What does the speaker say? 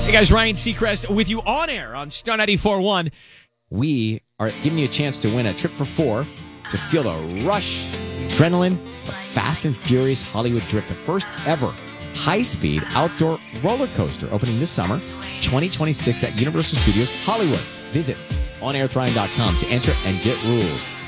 Hey guys, Ryan Seacrest with you on air on Star 94.1. We are giving you a chance to win a trip for four to feel the rush, the adrenaline, the Fast and Furious Hollywood Trip, the first ever high-speed outdoor roller coaster opening this summer, 2026 at Universal Studios Hollywood. Visit onairthriving.com to enter and get rules.